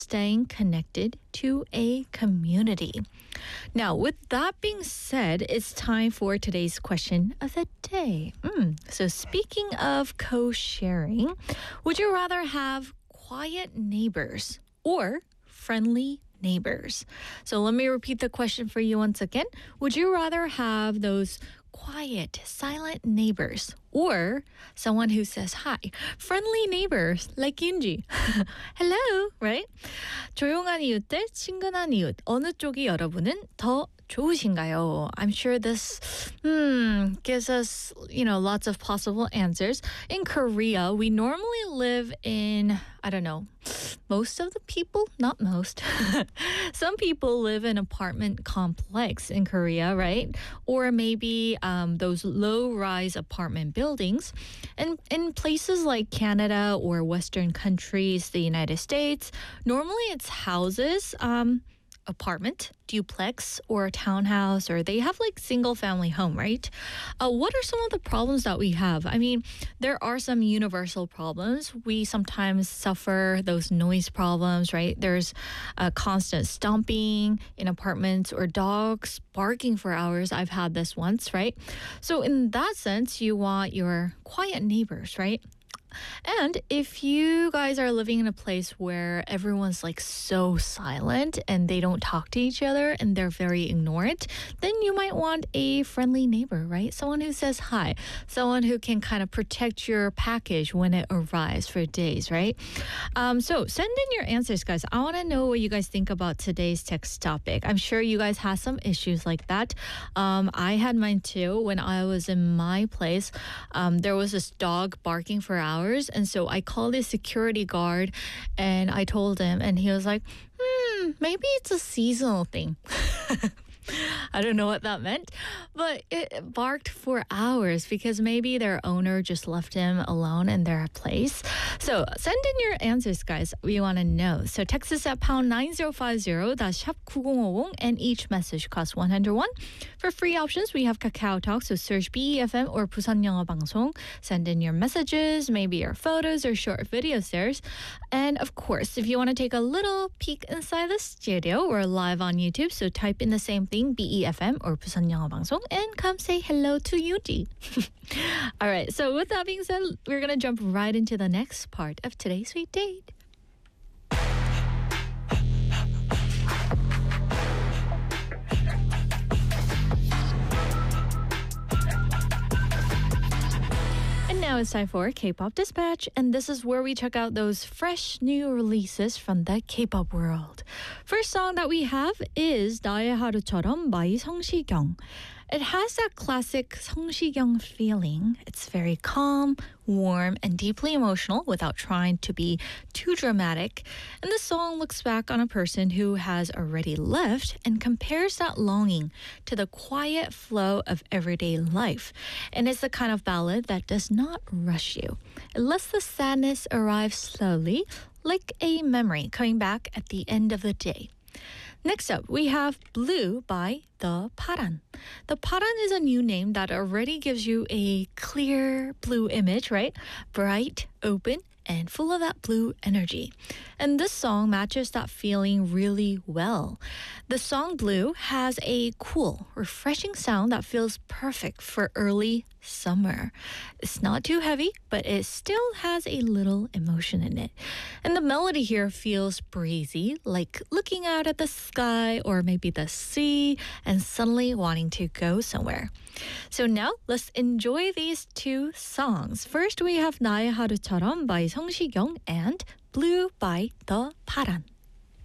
staying connected to a community. Now, with that being said, it's time for today's question of the day. So, speaking of co-sharing, would you rather have quiet neighbors or friendly neighbors? So, let me repeat the question for you once again. Would you rather have those quiet, silent neighbors or someone who says hi? Friendly neighbors like Yunji. Hello, right? 조용한 이웃 대 친근한 이웃. 어느 쪽이 여러분은 더 좋으신가요? I'm sure this gives us, lots of possible answers. In Korea, we normally live in, I don't know, most of the people, not most. Some people live in apartment complex in Korea, right? Or maybe those low-rise apartment buildings. And in places like Canada or Western countries, the United States, normally it's houses, apartment, duplex, or a townhouse, or they have like single family home, right? What are some of the problems that we have? I mean, there are some universal problems. We sometimes suffer those noise problems, right? There's constant stomping in apartments or dogs barking for hours. I've had this once, right? So in that sense, you want your quiet neighbors, right? And if you guys are living in a place where everyone's like so silent and they don't talk to each other and they're very ignorant, then you might want a friendly neighbor, right? Someone who says hi, someone who can kind of protect your package when it arrives for days, right? So send in your answers, guys. I want to know what you guys think about today's text topic. I'm sure you guys have some issues like that. I had mine too. When I was in my place, there was this dog barking for hours. And so I called the security guard and I told him, and he was like, maybe it's a seasonal thing. I don't know what that meant, but it barked for hours because maybe their owner just left him alone in their place. So send in your answers, guys. We want to know. So text us at pound 9050, that's 샵 9050, and each message costs 101. For free options, we have Kakao Talk, so search BEFM or Busan 영어 방송. Send in your messages, maybe your photos or short videos there. And of course, if you want to take a little peek inside the studio, we're live on YouTube, so type in the same thing, BEFM or Busan 영어 방송, and come say hello to Yuji. All right, so with that being said, we're going to jump right into the next part of today's sweet date. Now it's time for K-Pop Dispatch, and this is where we check out those fresh new releases from the K-pop world. First song that we have is 나의 하루처럼 by 성시경. It has that classic 성시경 feeling. It's very calm, warm, and deeply emotional without trying to be too dramatic. And the song looks back on a person who has already left and compares that longing to the quiet flow of everyday life. And it's the kind of ballad that does not rush you. It lets the sadness arrive slowly, like a memory coming back at the end of the day. Next up, we have Blue by The Paran. The Paran is a new name that already gives you a clear blue image, right? Bright, open, and full of that blue energy. And this song matches that feeling really well. The song Blue has a cool, refreshing sound that feels perfect for early summer. It's not too heavy, but it still has a little emotion in it. And the melody here feels breezy, like looking out at the sky or maybe the sea and suddenly wanting to go somewhere. So now let's enjoy these two songs. First we have 나의 하루처럼 by 성시경 and Blue by The Paran.